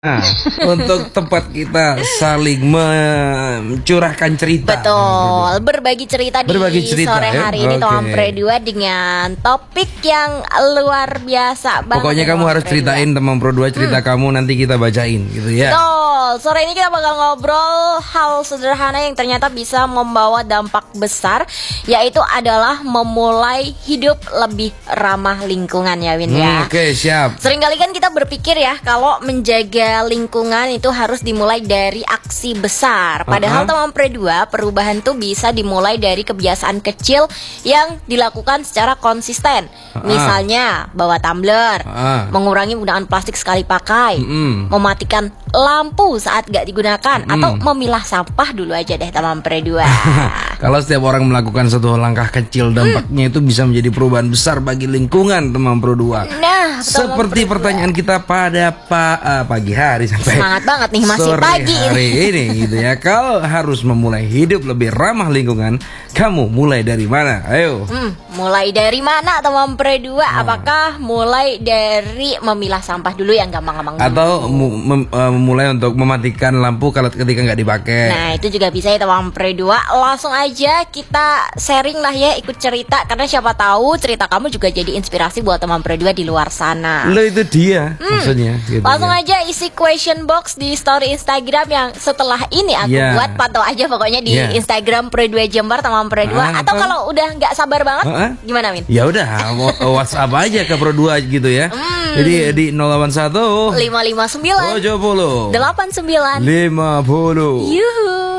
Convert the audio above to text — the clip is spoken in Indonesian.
Nah, untuk tempat kita saling mencurahkan cerita. Betul, berbagi cerita Berbagi di cerita, sore ya? hari ini Oke. Tom Pre 2 dengan topik yang luar biasa banget. Pokoknya ya, kamu Tom harus Pre 2. ceritain teman Pro 2 cerita kamu, nanti kita bacain gitu ya. Betul, sore ini kita bakal ngobrol hal sederhana yang ternyata bisa membawa dampak besar, yaitu adalah memulai hidup lebih ramah lingkungan ya Win ya. Oke, siap. Seringkali kan kita berpikir ya, kalau menjaga lingkungan itu harus dimulai dari aksi besar. Padahal teman Pre 2, perubahan tuh bisa dimulai dari kebiasaan kecil yang dilakukan secara konsisten. Misalnya bawa tumbler, mengurangi penggunaan plastik sekali pakai, mematikan lampu saat gak digunakan, atau memilah sampah dulu aja deh teman Pre 2. Kalau setiap orang melakukan satu langkah kecil, dampaknya itu bisa menjadi perubahan besar bagi lingkungan teman Pro 2. Nah, seperti pertanyaan kita pada pagi hari sampai semangat banget nih, masih sore pagi hari ini gitu ya. Kau harus memulai hidup lebih ramah lingkungan. Kamu mulai dari mana? Ayo. Mulai dari mana teman Pre 2? Apakah mulai dari memilah sampah dulu yang gampang-gampang dulu? Atau mulai untuk mematikan lampu kalau ketika nggak dipakai? Nah, itu juga bisa ya teman Pre 2. Langsung aja kita sharing lah ya, ikut cerita, karena siapa tahu cerita kamu juga jadi inspirasi buat teman Pre 2 di luar sana. Lo itu dia maksudnya gitu Langsung ya. aja isi question box di story Instagram yang setelah ini aku buat. Pantau aja pokoknya di Instagram Pre 2 Jember teman Pre 2. Atau kalau udah nggak sabar banget, gimana Min? Ya udah, WhatsApp aja ke Pro 2 gitu ya. Jadi di 081 559 70 89 50. Yuhu.